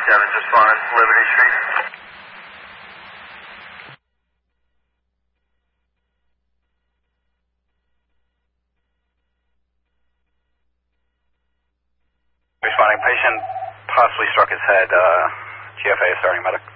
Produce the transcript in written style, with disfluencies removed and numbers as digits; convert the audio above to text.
7, just on Liberty Street. Responding, patient possibly struck his head. GFA is starting medic.